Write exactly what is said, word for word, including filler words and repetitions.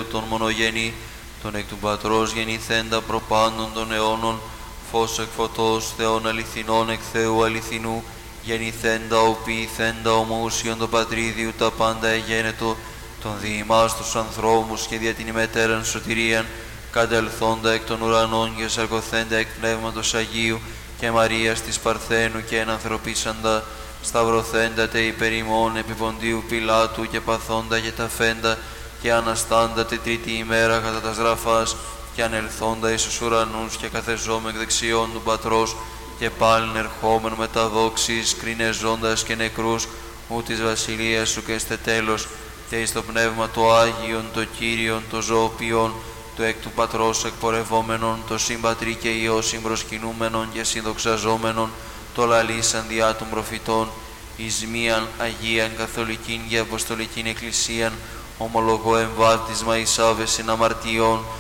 Θεού τον μονογενή, τον εκ του Πατρός γεννηθέντα προπάντων των αιώνων, φως εκ φωτός, Θεόν αληθινών εκ Θεού αληθινού, γεννηθέντα οποιηθέντα ομοούσιον το Πατρίδιου τα πάντα εγένετο, τον διημάς τους ανθρώπους και δια την ημετέραν σωτηρίαν, κατελθόντα εκ των ουρανών και σαρκωθέντα εκ Πνεύματος Αγίου και Μαρίας της Παρθένου και ενανθρωπίσαντα, σταυρωθέντα τε υπερ ημών επί Ποντίου Πιλάτου και παθόντα και ταφέντα και αναστάντα τε τρίτη ημέρα κατά τας γραφάς και ανελθόντα εις τους ουρανούς και καθεζόμεν εκ δεξιών του Πατρός και πάλιν ερχόμεν με τα δόξης κρινεζόντας και νεκρούς ου της βασιλείας σου και εστε τέλος και εις το Πνεύμα το Άγιον, το Κύριον, το ζωοποιόν, το εκ του Πατρός εκπορευόμενον, το συμπατρί και Υιό συμπροσκυνούμενον και συνδοξαζόμενον, το λαλήσαν διά των προφητών, εις μίαν Αγίαν Καθολικήν και Αποστολικήν Εκκλησίαν, ομολογώ εμβάπτισμα εις άβεσιν αμαρτιών,